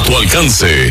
tu alcance.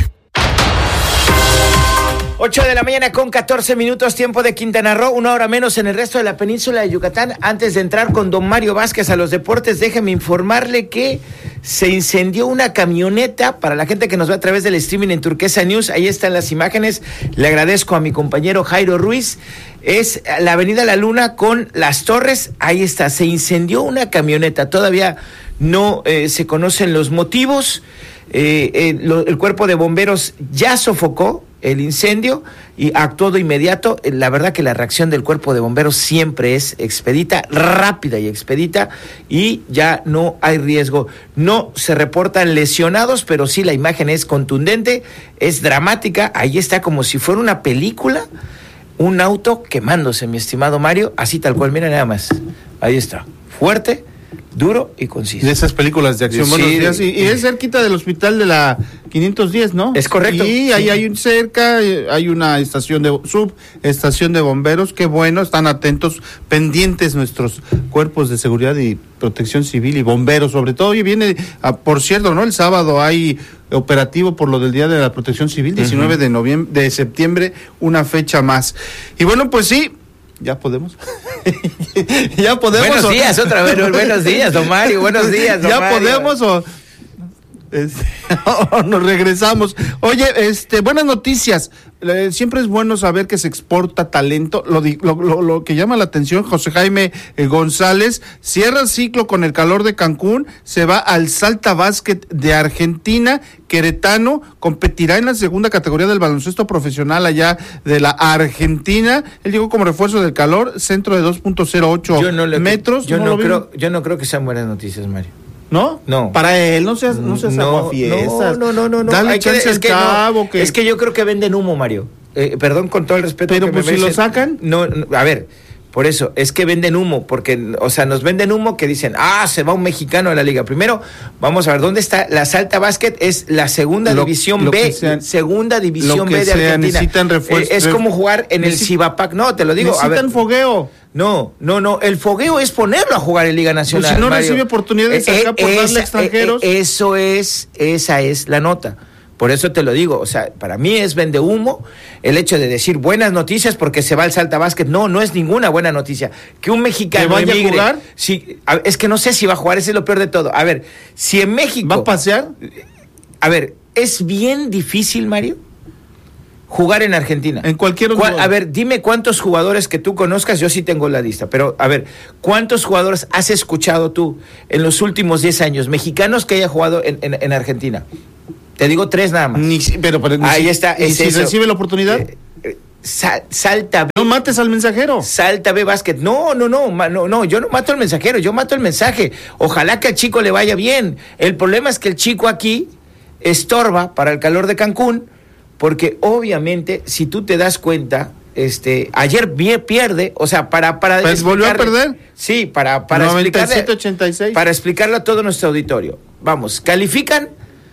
8 de la mañana con 14 minutos, tiempo de Quintana Roo, 1 hora menos en el resto de la península de Yucatán. Antes de entrar con don Mario Vázquez a los deportes, déjeme informarle que se incendió una camioneta. Para la gente que nos ve a través del streaming en Turquesa News, ahí están las imágenes. Le agradezco a mi compañero Jairo Ruiz. Es la avenida La Luna con Las Torres, ahí está, se incendió una camioneta. Todavía no se conocen los motivos. El cuerpo de bomberos ya sofocó el incendio y actuó de inmediato. La verdad que la reacción del cuerpo de bomberos siempre es expedita, rápida y expedita, y ya no hay riesgo. No se reportan lesionados, pero sí la imagen es contundente, es dramática. Ahí está como si fuera una película, un auto quemándose, mi estimado Mario, así tal cual, mira nada más. Ahí está, fuerte, duro y conciso. De esas películas de acción. Sí, Buenos días. Y es cerquita del hospital de la 510, ¿no? Es correcto. Y ahí hay cerca, hay una estación subestación de bomberos. Qué bueno, están atentos, pendientes nuestros cuerpos de seguridad y protección civil y bomberos, sobre todo. Y viene, por cierto, ¿no? El sábado hay operativo por lo del Día de la Protección Civil, 19 de septiembre, una fecha más. Y bueno, pues sí. ¿Ya podemos? ¿Ya podemos? Buenos días, otra vez. Buenos días, don Mario. Buenos días, don ¿Ya Mario. podemos o nos regresamos? Oye, buenas noticias. Siempre es bueno saber que se exporta talento. Lo que llama la atención, José Jaime González cierra el ciclo con el calor de Cancún, se va al Salta Basket de Argentina. Queretano competirá en la segunda categoría del baloncesto profesional allá de la Argentina. Él llegó como refuerzo del calor, centro de 2.08 metros. Yo no creo que sean buenas noticias, Mario. ¿No? No. Para él, no seas aguafiestas. No. Dale chance al chavo. Es que yo creo que venden humo, Mario. Perdón, con todo el respeto. Pero que pues me si lo sacan. No, a ver, por eso, es que venden humo, porque, o sea, nos venden humo que dicen, se va un mexicano a la liga. Primero, vamos a ver, ¿dónde está la Salta Basket? Es la segunda división B, segunda división B de Argentina. Necesitan refuerzo. Es como jugar en el Cibapac. No, te lo digo. Necesitan fogueo. No, el fogueo es ponerlo a jugar en Liga Nacional. Pues si no Mario, recibe oportunidades acá por darle extranjeros. Esa es la nota. Por eso te lo digo, o sea, para mí es vende humo el hecho de decir buenas noticias porque se va al Salta Basket. No es ninguna buena noticia. Que un mexicano vaya a jugar. Sí, es que no sé si va a jugar, ese es lo peor de todo. A ver, si en México... ¿Va a pasear? A ver, es bien difícil, Mario, jugar en Argentina. En cualquier lugar. A ver, dime cuántos jugadores que tú conozcas, yo sí tengo la lista, pero a ver, ¿cuántos jugadores has escuchado tú en los últimos 10 años, mexicanos que haya jugado en Argentina? Te digo 3 nada más. Pero ahí está. ¿Y si recibe la oportunidad? Salta B. No mates al mensajero. Salta B Basket. No, yo no mato al mensajero, yo mato el mensaje. Ojalá que al chico le vaya bien. El problema es que el chico aquí estorba para el calor de Cancún, porque obviamente, si tú te das cuenta, ayer pierde, o sea, para pues volvió a perder. Sí, para 97-86. Para explicarle a todo nuestro auditorio. Vamos, califican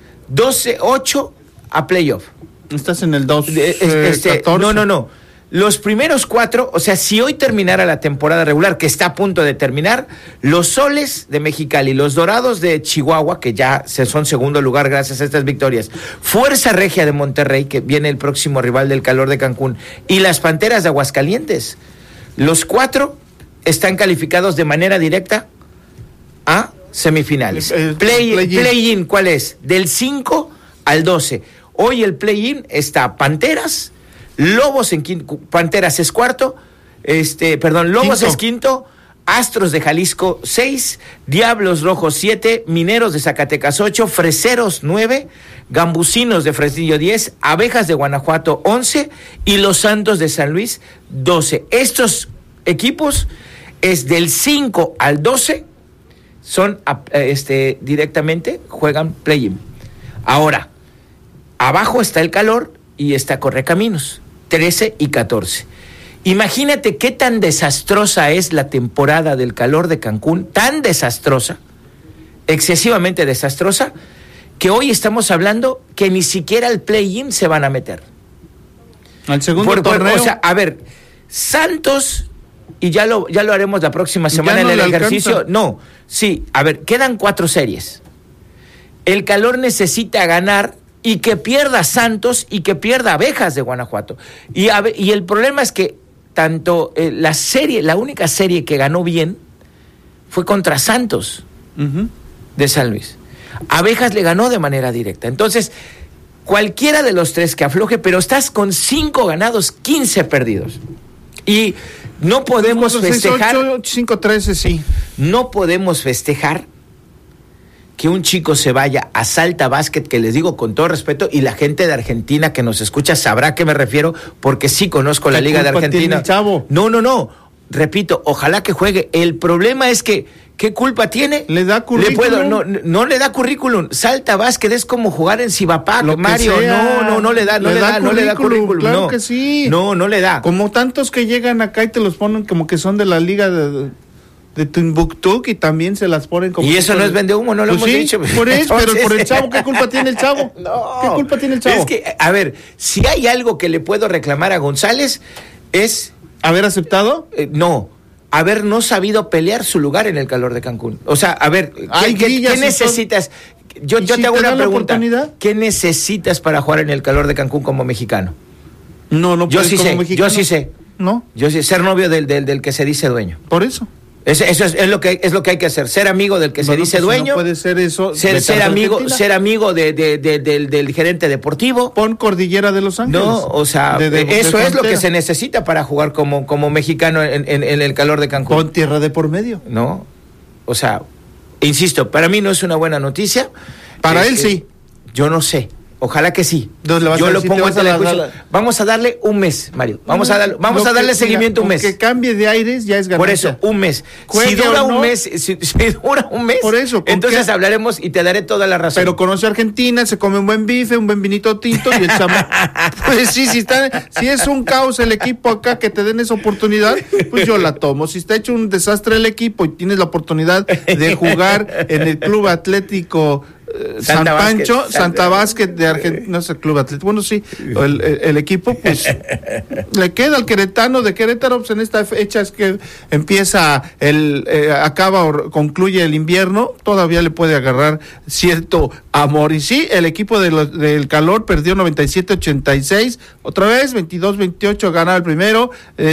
12-8 a playoff. Estás en el 14. No. Los primeros 4, o sea, si hoy terminara la temporada regular, que está a punto de terminar, los Soles de Mexicali, los Dorados de Chihuahua, que ya son segundo lugar gracias a estas victorias, Fuerza Regia de Monterrey, que viene el próximo rival del calor de Cancún, y las Panteras de Aguascalientes, los 4 están calificados de manera directa a semifinales. Play-in, ¿cuál es? Del 5 al 12. Hoy el play-in está Panteras, Lobos en quinto, Panteras es cuarto, Lobos es quinto, Astros de Jalisco 6, Diablos Rojos 7, Mineros de Zacatecas 8, Freseros 9, Gambusinos de Fresnillo 10, Abejas de Guanajuato 11 y Los Santos de San Luis 12. Estos equipos es del 5 al 12 son directamente juegan play-in. Ahora, abajo está el calor y está Correcaminos, 13 y 14. Imagínate qué tan desastrosa es la temporada del calor de Cancún, tan desastrosa, excesivamente desastrosa, que hoy estamos hablando que ni siquiera al play-in se van a meter. Al segundo torneo. O sea, a ver, Santos, y ya lo haremos la próxima semana en el ejercicio. Alcanza. No, sí, a ver, quedan 4 series. El calor necesita ganar y que pierda Santos y que pierda Abejas de Guanajuato. Y el problema es que tanto la única serie que ganó bien fue contra Santos de San Luis. Abejas le ganó de manera directa. Entonces, cualquiera de los tres que afloje, pero estás con 5 ganados, 15 perdidos. Y no podemos festejar. 5-13, sí. No podemos festejar que un chico se vaya a Salta Basket, que les digo con todo respeto, y la gente de Argentina que nos escucha sabrá a qué me refiero, porque sí conozco la Liga de Argentina. Chavo? No. Repito, ojalá que juegue. El problema es que, ¿qué culpa tiene? ¿Le da currículum? No le da currículum. Salta Basket es como jugar en Cibapac, Mario. No le da currículum. Claro que sí. No le da. Como tantos que llegan acá y te los ponen como que son de la Liga de Timbuktu, y también se las ponen como... Y eso no es vende humo, no lo hemos dicho. Por eso, entonces... pero por el chavo, ¿qué culpa tiene el chavo? No. ¿Qué culpa tiene el chavo? Es que, a ver, si hay algo que le puedo reclamar a González es... ¿Haber aceptado? No, haber no sabido pelear su lugar en el Calor de Cancún. O sea, a ver, ¿qué necesitas? Yo te hago una pregunta. ¿Qué necesitas para jugar en el Calor de Cancún como mexicano? No yo sí sé, mexicano. Yo sí sé. ¿No? Yo sí, ser novio del que se dice dueño. Por eso. Eso es lo que hay que hacer, ser amigo del que se dice dueño. No puede ser eso. Ser amigo del gerente deportivo. Pon Cordillera de Los Ángeles. No, o sea, eso es lo que se necesita para jugar como mexicano en el Calor de Cancún. Pon tierra de por medio. No, o sea, insisto, para mí no es una buena noticia. Para él sí. Yo no sé. Ojalá que sí. Yo lo pongo en telejuicio. Vamos a darle un mes, Mario. Vamos a darle seguimiento un mes. Que cambie de aires ya es ganancia. Por eso, un mes. Si dura un mes, por eso, entonces hablaremos y te daré toda la razón. Pero conoce a Argentina, se come un buen bife, un buen vinito tinto y el chamo. Pues sí, si es un caos el equipo acá, que te den esa oportunidad, pues yo la tomo. Si está hecho un desastre el equipo y tienes la oportunidad de jugar en el Club Atlético Santa Basket de Argentina, no es el Club Atlético, bueno sí, el equipo, pues le queda al queretano de Querétaro, pues en esta fecha es que empieza concluye el invierno, todavía le puede agarrar cierto amor. Y sí, el equipo del Calor perdió 97-86, otra vez 22-28 ganaba el primero,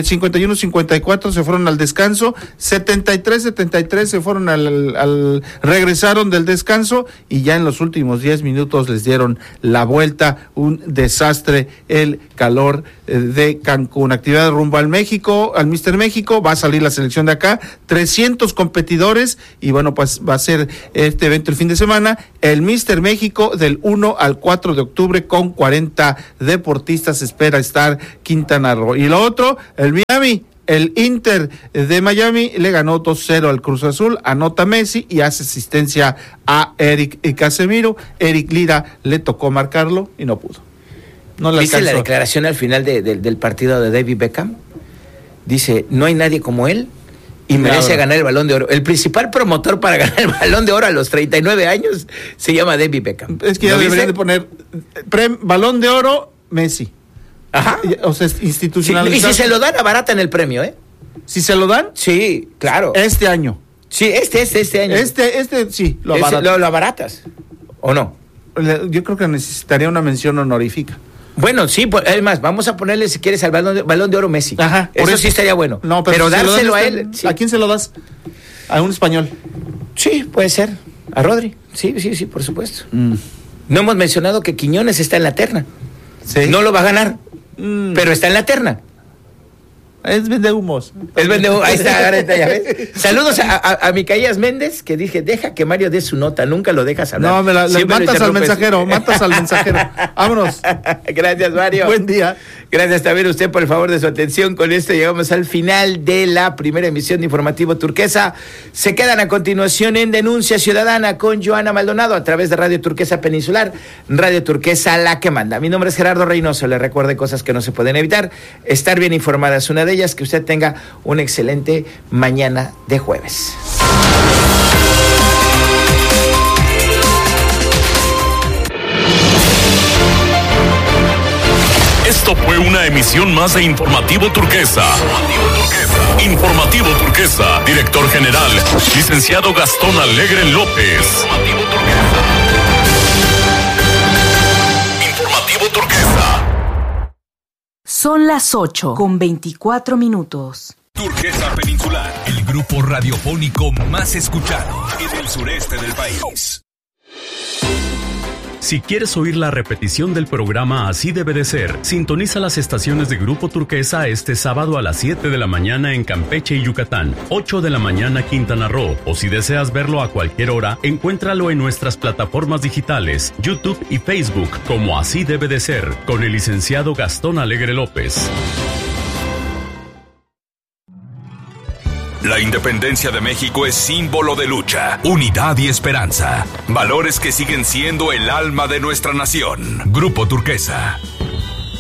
51-54 se fueron al descanso, 73-73 se fueron regresaron del descanso y ya en los últimos 10 minutos les dieron la vuelta. Un desastre el Calor de Cancún. Actividad rumbo al Mister México, va a salir la selección de acá, 300 competidores y bueno, pues va a ser este evento el fin de semana, el Mister México del 1 al 4 de octubre con 40 deportistas, espera estar Quintana Roo. Y lo otro, el Inter de Miami le ganó 2-0 al Cruz Azul, anota Messi y hace asistencia a Eric Casemiro. Eric Lira le tocó marcarlo y no pudo. No le ¿Viste alcanzó. La declaración al final del partido de David Beckham? Dice, no hay nadie como él y merece ganar el Balón de Oro. El principal promotor para ganar el Balón de Oro a los 39 años se llama David Beckham. Es que ya deberían de poner Balón de Oro Messi. Ajá. O sea, institucionalizar. Sí, y si se lo dan, abaratan el premio, ¿eh? ¿Si se lo dan? Sí, claro. Este año. Sí, este año. Sí, lo abaratas. ¿Lo abaratas? ¿O no? Yo creo que necesitaría una mención honorífica. Bueno, sí, es más, vamos a ponerle, si quieres, al Balón de Oro Messi. Ajá. Eso sí estaría bueno. No, pero si dárselo a él. Sí. ¿A quién se lo das? ¿A un español? Sí, puede ser. A Rodri. Sí, por supuesto. No hemos mencionado que Quiñones está en la terna. Sí. No lo va a ganar. Pero está en la terna. Es vendehumos. Ahí está, ya ves. Saludos a Micaías Méndez, que dije, deja que Mario dé su nota, nunca lo dejas hablar. No, matas al mensajero. Vámonos. Gracias, Mario. Buen día. Gracias también a usted por el favor de su atención. Con esto llegamos al final de la primera emisión de Informativo Turquesa. Se quedan a continuación en Denuncia Ciudadana con Joana Maldonado a través de Radio Turquesa Peninsular, Radio Turquesa la que manda. Mi nombre es Gerardo Reynoso. Le recuerde cosas que no se pueden evitar. Estar bien informada es una de ellas. Que usted tenga una excelente mañana de jueves. Esto fue una emisión más de Informativo Turquesa. Informativo Turquesa, director general, licenciado Gastón Alegre López. Son las 8:24. Turquesa Peninsular, el grupo radiofónico más escuchado en el sureste del país. Si quieres oír la repetición del programa Así Debe de Ser, sintoniza las estaciones de Grupo Turquesa este sábado a las 7 de la mañana en Campeche y Yucatán, 8 de la mañana Quintana Roo, o si deseas verlo a cualquier hora, encuéntralo en nuestras plataformas digitales, YouTube y Facebook, como Así Debe de Ser, con el licenciado Gastón Alegre López. La independencia de México es símbolo de lucha, unidad y esperanza. Valores que siguen siendo el alma de nuestra nación. Grupo Turquesa.